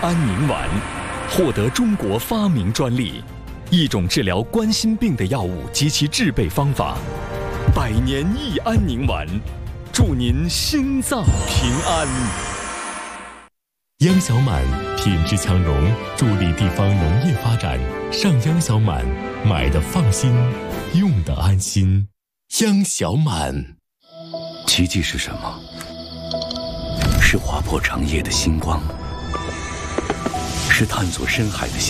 安宁丸，获得中国发明专利，一种治疗冠心病的药物及其制备方法。百年益安宁丸，祝您心脏平安。 央小满品质强融，助力地方农业发展。上央小满，买的放心，用的安心。央小满。 奇迹是什么？是划破长夜的星光，是探索深海的星